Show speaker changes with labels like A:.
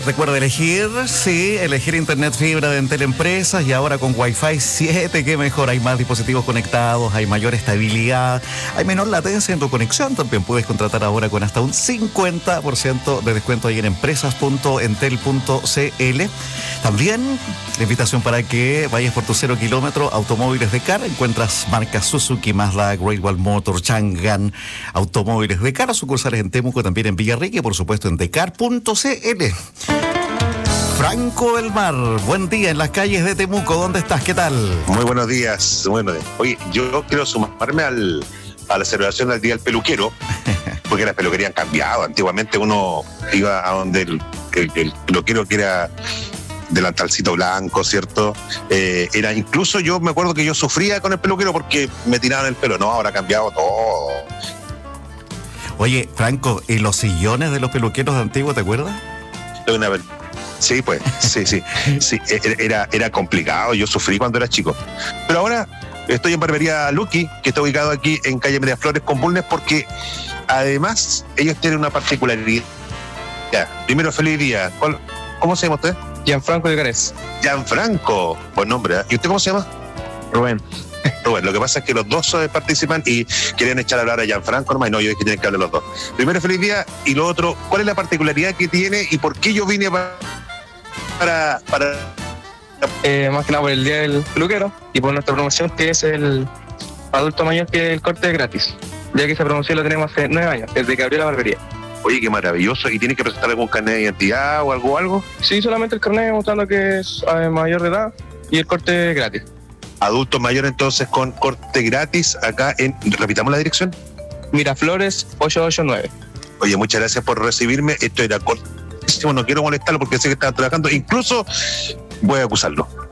A: Recuerda elegir internet fibra de Entel Empresas y ahora con Wi-Fi 7, que mejor, hay más dispositivos conectados, hay mayor estabilidad, hay menor latencia en tu conexión. También puedes contratar ahora con hasta un 50% de descuento ahí en empresas.entel.cl. También la invitación para que vayas por tu 0 kilómetro Automóviles de Car. Encuentras marcas Suzuki, Mazda, Great Wall Motor, Changan, Automóviles de Car, sucursales en Temuco, también en Villarrica y por supuesto en decar.cl. Franco del Mar, buen día en las calles de Temuco. ¿Dónde estás? ¿Qué tal?
B: Muy buenos días. Bueno, oye, yo quiero sumarme a la celebración del Día del Peluquero, porque las peluquerías han cambiado. Antiguamente uno iba a donde el peluquero, que era delantalcito blanco, ¿cierto? Era, incluso yo me acuerdo que yo sufría con el peluquero porque me tiraban el pelo. No, ahora ha cambiado todo.
A: Oye, Franco, ¿y los sillones de los peluqueros de antiguo, te acuerdas?
B: Sí, pues, sí, era complicado, yo sufrí cuando era chico. Pero ahora estoy en Barbería Lucky, que está ubicado aquí en calle Mediaflores con Bulnes, porque además ellos tienen una particularidad. Primero, feliz día. ¿Cómo se llama usted?
C: Gianfranco de Cares.
B: Gianfranco, buen nombre, ¿eh? ¿Y usted cómo se llama?
C: Rubén.
B: Rubén, lo que pasa es que los dos participan y querían echar a hablar a Gianfranco nomás, y no, yo dije que tienen que hablar los dos. Primero, feliz día, y lo otro, ¿cuál es la particularidad que tiene y por qué yo vine para
C: más que nada por el Día del Peluquero y por nuestra promoción, que es el adulto mayor, que el corte es gratis, ya que esa promoción la tenemos hace 9 años, desde que abrió la barbería.
B: Oye, qué maravilloso. ¿Y tiene que presentar algún carnet de identidad o algo?
C: Sí, solamente el carnet mostrando que es mayor de edad y el corte es gratis.
B: Adulto mayor, entonces, con corte gratis acá repitamos la dirección.
C: Miraflores 889.
B: Oye, muchas gracias por recibirme. Esto era cortísimo, no quiero molestarlo porque sé que estaba trabajando. Incluso voy a acusarlo.